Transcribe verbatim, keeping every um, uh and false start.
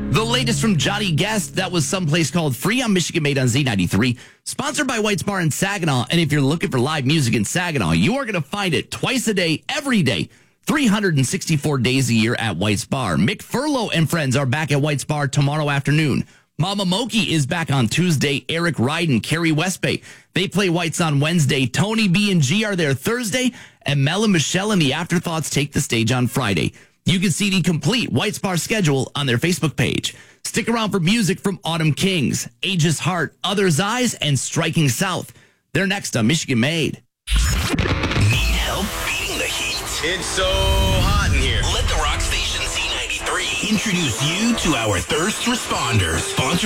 The latest from Johnny Guest, that was someplace called Free on Michigan Made on Z ninety-three, sponsored by White's Bar in Saginaw. And if you're looking for live music in Saginaw, you are going to find it twice a day, every day, three hundred sixty-four days a year at White's Bar. Mick Furlow and friends are back at White's Bar tomorrow afternoon. Mama Moki is back on Tuesday. Eric Ryden, Carrie Westbay. They play White's on Wednesday. Tony B and G are there Thursday. And Mel and Michelle and the Afterthoughts take the stage on Friday. You can see the complete White's Bar schedule on their Facebook page. Stick around for music from Autumn Kings, Aegis Heart, Other's Eyes, and Striking South. They're next on Michigan Made. Need help beating the heat? It's so hot in here. Let the rock station Z ninety-three introduce you to our thirst responders. Sponsored